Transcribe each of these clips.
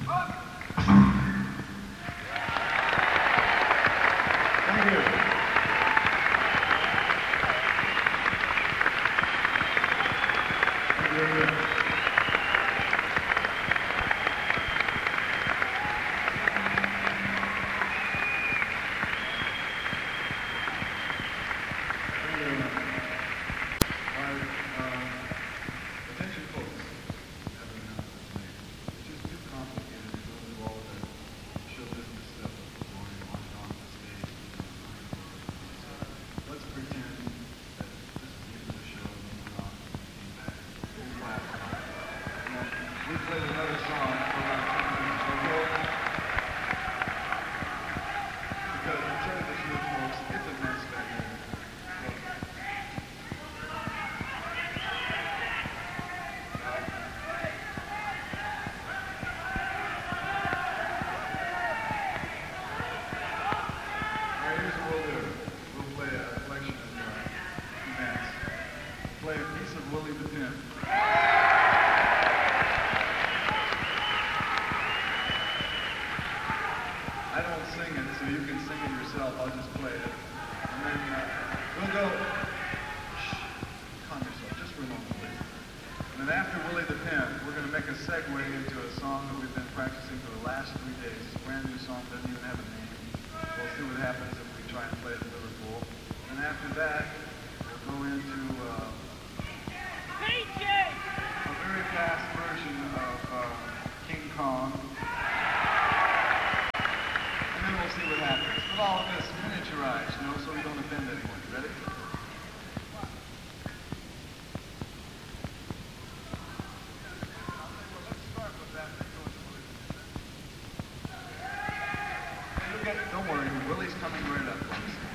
Don't worry, Willie's coming right up.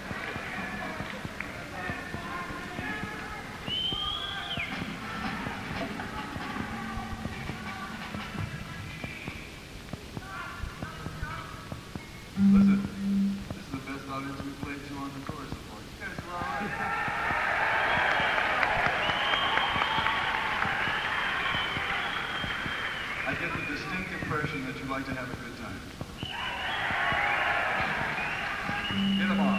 Listen, this is the best audience we've played to on the tour so far. You guys are all right. I get the distinct impression that you like to have a good time. Get them on.